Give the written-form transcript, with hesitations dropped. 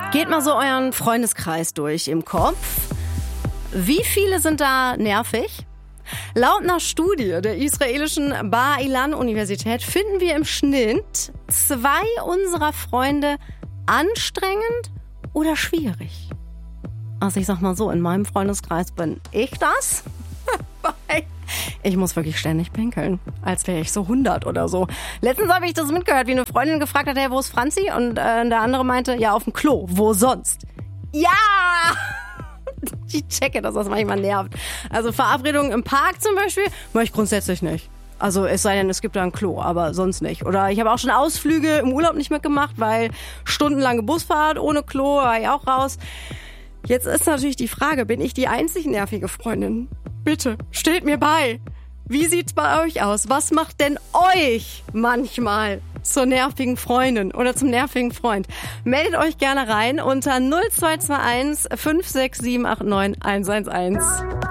Geht mal so euren Freundeskreis durch im Kopf. Wie viele sind da nervig? Laut einer Studie der israelischen Bar-Ilan-Universität finden wir im Schnitt 2 unserer Freunde anstrengend oder schwierig. Also ich sag mal so, in meinem Freundeskreis bin ich das. Ich muss wirklich ständig pinkeln, als wäre ich so 100 oder so. Letztens habe ich das mitgehört, wie eine Freundin gefragt hat, hey, wo ist Franzi? Und der andere meinte, ja, auf dem Klo, wo sonst? Ja! Ich checke, dass das manchmal nervt. Also Verabredungen im Park zum Beispiel, mache ich grundsätzlich nicht. Also es sei denn, es gibt da ein Klo, aber sonst nicht. Oder ich habe auch schon Ausflüge im Urlaub nicht mitgemacht, weil stundenlange Busfahrt ohne Klo war ich auch raus. Jetzt ist natürlich die Frage, bin ich die einzig nervige Freundin? Bitte, steht mir bei. Wie sieht's bei euch aus? Was macht denn euch manchmal zur nervigen Freundin oder zum nervigen Freund? Meldet euch gerne rein unter 0221 56789 111.